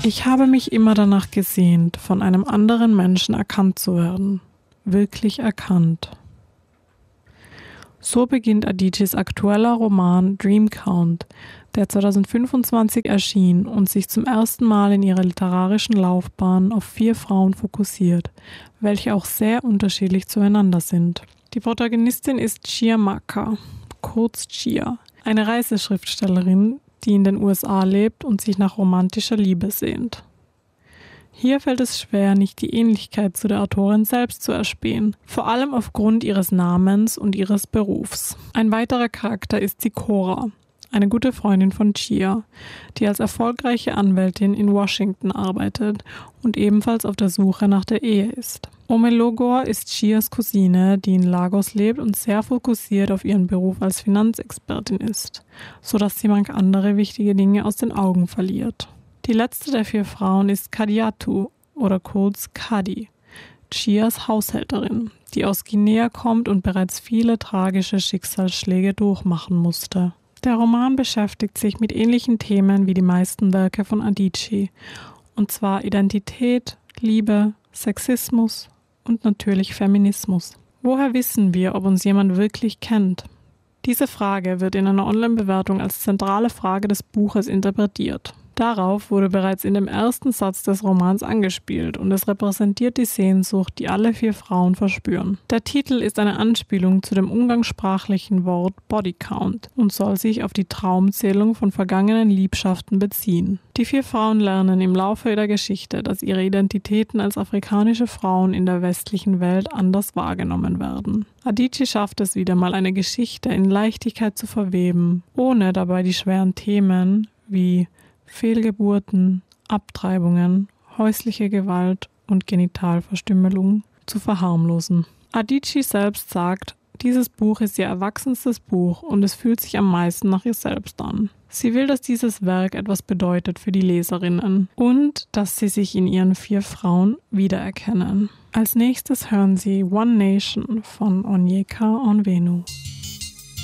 Ich habe mich immer danach gesehnt, von einem anderen Menschen erkannt zu werden. Wirklich erkannt. So beginnt Adichis aktueller Roman Dream Count, der 2025 erschien und sich zum ersten Mal in ihrer literarischen Laufbahn auf 4 Frauen fokussiert, welche auch sehr unterschiedlich zueinander sind. Die Protagonistin ist Chia Maka, kurz Chia, eine Reiseschriftstellerin, die in den USA lebt und sich nach romantischer Liebe sehnt. Hier fällt es schwer, nicht die Ähnlichkeit zu der Autorin selbst zu erspähen, vor allem aufgrund ihres Namens und ihres Berufs. Ein weiterer Charakter ist Sikora, eine gute Freundin von Chia, die als erfolgreiche Anwältin in Washington arbeitet und ebenfalls auf der Suche nach der Ehe ist. Omelogor ist Chias Cousine, die in Lagos lebt und sehr fokussiert auf ihren Beruf als Finanzexpertin ist, sodass sie manch andere wichtige Dinge aus den Augen verliert. Die letzte der 4 Frauen ist Kadiatu oder kurz Kadi, Chias Haushälterin, die aus Guinea kommt und bereits viele tragische Schicksalsschläge durchmachen musste. Der Roman beschäftigt sich mit ähnlichen Themen wie die meisten Werke von Adichie, und zwar Identität, Liebe, Sexismus und natürlich Feminismus. Woher wissen wir, ob uns jemand wirklich kennt? Diese Frage wird in einer Online-Bewertung als zentrale Frage des Buches interpretiert. Darauf wurde bereits in dem ersten Satz des Romans angespielt und es repräsentiert die Sehnsucht, die alle 4 Frauen verspüren. Der Titel ist eine Anspielung zu dem umgangssprachlichen Wort Body Count und soll sich auf die Traumzählung von vergangenen Liebschaften beziehen. Die 4 Frauen lernen im Laufe der Geschichte, dass ihre Identitäten als afrikanische Frauen in der westlichen Welt anders wahrgenommen werden. Adichie schafft es wieder mal, eine Geschichte in Leichtigkeit zu verweben, ohne dabei die schweren Themen wie Fehlgeburten, Abtreibungen, häusliche Gewalt und Genitalverstümmelung zu verharmlosen. Adichie selbst sagt, dieses Buch ist ihr erwachsenstes Buch und es fühlt sich am meisten nach ihr selbst an. Sie will, dass dieses Werk etwas bedeutet für die Leserinnen und dass sie sich in ihren 4 Frauen wiedererkennen. Als nächstes hören Sie One Nation von Onyeka Onwenu.